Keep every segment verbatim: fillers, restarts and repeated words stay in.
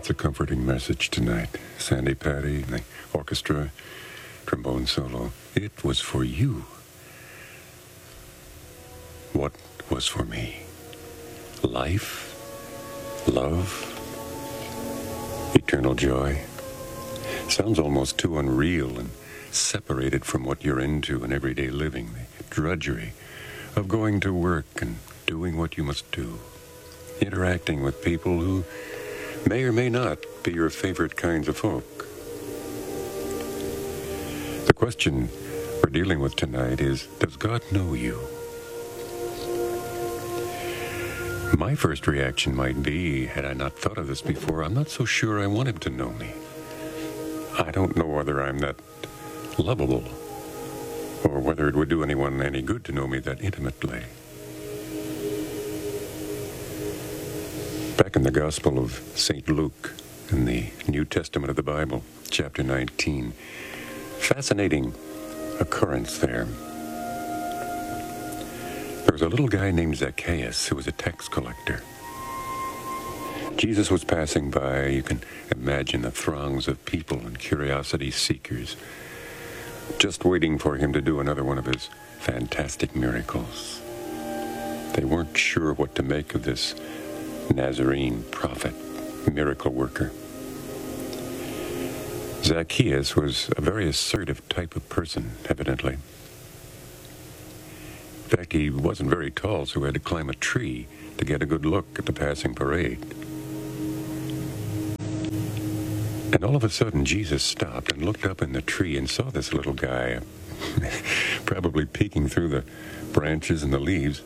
That's a comforting message tonight. Sandy Patty and the orchestra, trombone solo. It was for you. What was for me? Life, love, eternal joy. Sounds almost too unreal and separated from what you're into in everyday living, the drudgery of going to work and doing what you must do, interacting with people who may or may not be your favorite kinds of folk. The question we're dealing with tonight is, does God know you? My first reaction might be, had I not thought of this before, I'm not so sure I want him to know me. I don't know whether I'm that lovable or whether it would do anyone any good to know me that intimately. Back in the Gospel of Saint Luke, in the New Testament of the Bible, chapter nineteen, fascinating occurrence there. There was a little guy named Zacchaeus who was a tax collector. Jesus was passing by. You can imagine the throngs of people and curiosity seekers just waiting for him to do another one of his fantastic miracles. They weren't sure what to make of this Nazarene prophet, miracle worker. Zacchaeus was a very assertive type of person, evidently. In fact, he wasn't very tall, so he had to climb a tree to get a good look at the passing parade. And all of a sudden, Jesus stopped and looked up in the tree and saw this little guy, probably peeking through the branches and the leaves.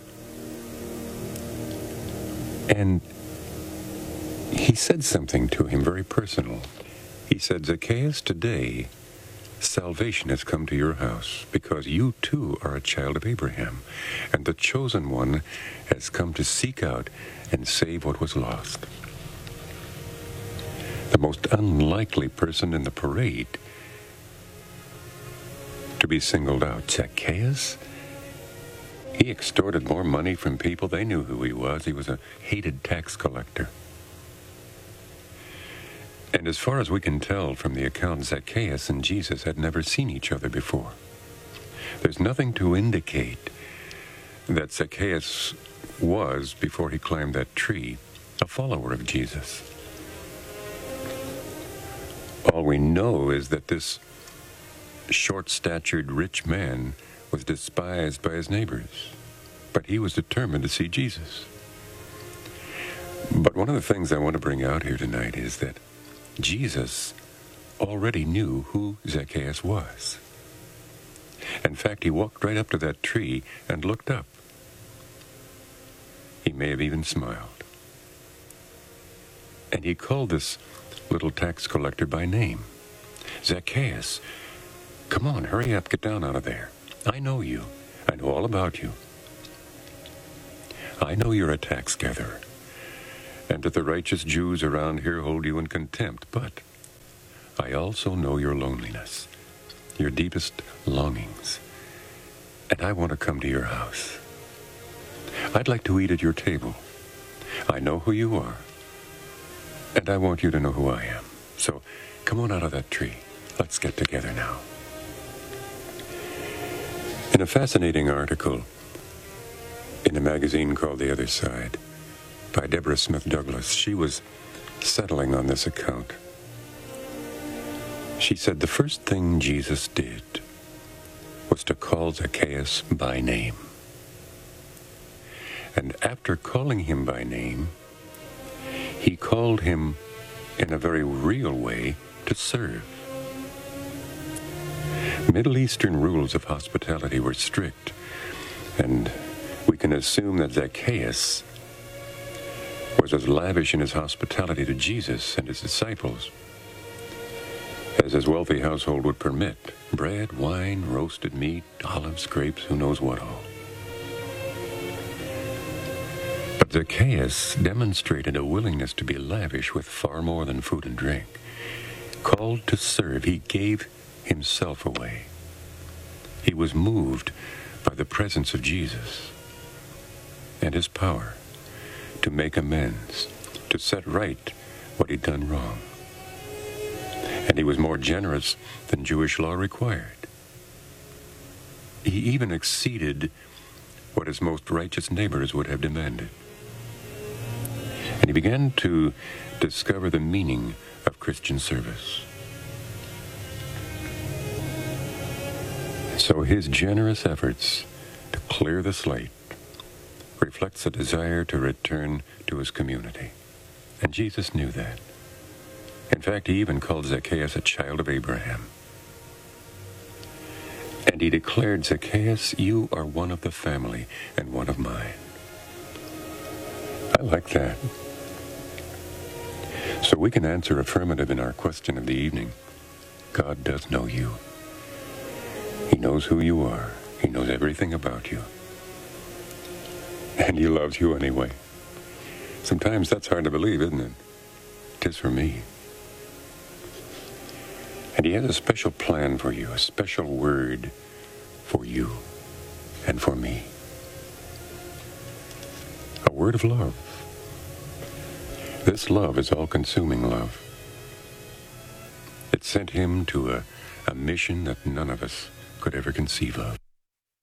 And he said something to him very personal. He said, Zacchaeus, today salvation has come to your house because you too are a child of Abraham, and the chosen one has come to seek out and save what was lost. The most unlikely person in the parade to be singled out, Zacchaeus. He extorted more money from people. They knew who he was. He was a hated tax collector. And as far as we can tell from the account, Zacchaeus and Jesus had never seen each other before. There's nothing to indicate that Zacchaeus was, before he climbed that tree, a follower of Jesus. All we know is that this short-statured rich man was despised by his neighbors, but he was determined to see Jesus. But one of the things I want to bring out here tonight is that Jesus already knew who Zacchaeus was. In fact, he walked right up to that tree and looked up. He may have even smiled. And he called this little tax collector by name. Zacchaeus, come on, hurry up, get down out of there. I know you. I know all about you. I know you're a tax gatherer, and that the righteous Jews around here hold you in contempt, but I also know your loneliness, your deepest longings, and I want to come to your house. I'd like to eat at your table. I know who you are, and I want you to know who I am. So come on out of that tree. Let's get together now. In a fascinating article in a magazine called The Other Side by Deborah Smith Douglas, she was settling on this account. She said the first thing Jesus did was to call Zacchaeus by name. And after calling him by name, he called him in a very real way to serve. Middle Eastern rules of hospitality were strict, and we can assume that Zacchaeus was as lavish in his hospitality to Jesus and his disciples as his wealthy household would permit. Bread, wine, roasted meat, olives, grapes, who knows what all. But Zacchaeus demonstrated a willingness to be lavish with far more than food and drink. Called to serve, he gave himself away. He was moved by the presence of Jesus and his power to make amends, to set right what he'd done wrong. And he was more generous than Jewish law required. He even exceeded what his most righteous neighbors would have demanded. And he began to discover the meaning of Christian service. So his generous efforts to clear the slate reflects a desire to return to his community. And Jesus knew that. In fact, he even called Zacchaeus a child of Abraham. And he declared, Zacchaeus, you are one of the family and one of mine. I like that. So we can answer affirmative in our question of the evening. God does know you. He knows who you are. He knows everything about you. And he loves you anyway. Sometimes that's hard to believe, isn't it? It is for me. And he has a special plan for you, a special word for you and for me. A word of love. This love is all-consuming love. It sent him to a, a mission that none of us could ever conceive of.